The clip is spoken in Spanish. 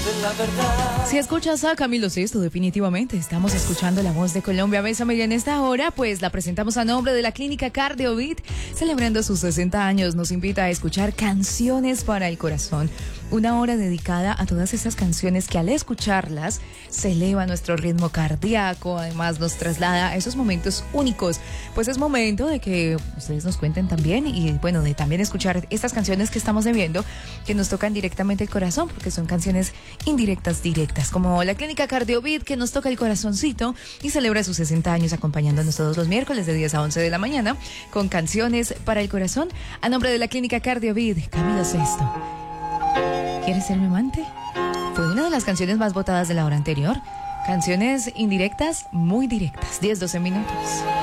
de la verdad. Si escuchas a Camilo Sesto, definitivamente estamos escuchando la voz de Colombia. Bésame en esta hora, pues la presentamos a nombre de la Clínica CardioBeat, celebrando sus 60 años. Nos invita a escuchar Canciones para el Corazón. Una hora dedicada a todas esas canciones que al escucharlas se eleva nuestro ritmo cardíaco, además nos traslada a esos momentos únicos. Pues es momento de que ustedes nos cuenten también y bueno, de también escuchar estas canciones que estamos viendo, que nos tocan directamente el corazón, porque son canciones indirectas, directas, como la Clínica CardioBeat, que nos toca el corazoncito y celebra sus 60 años acompañándonos todos los miércoles de 10 a 11 de la mañana con Canciones para el Corazón. A nombre de la Clínica CardioBeat, Camilo Sesto. ¿Quieres ser mi amante? Fue una de las canciones más votadas de la hora anterior. Canciones indirectas, muy directas. 10-12 minutos.